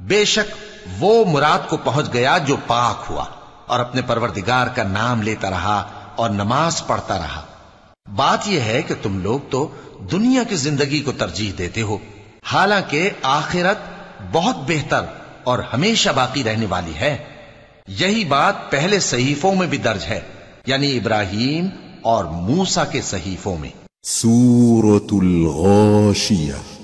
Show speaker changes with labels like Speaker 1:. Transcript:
Speaker 1: बेशक वो मुराद को पहुंच गया जो पाक हुआ और अपने परवरदिगार का नाम लेता रहा और नमाज पढ़ता रहा। बात यह है कि तुम लोग तो दुनिया की जिंदगी को तरजीह देते हो, हालांकि आखिरत बहुत बेहतर और हमेशा बाकी रहने वाली है। यही बात पहले सहीफों में भी दर्ज है, यानी इब्राहीम और मूसा के सहीफों में।
Speaker 2: सूरतुल गाशिया।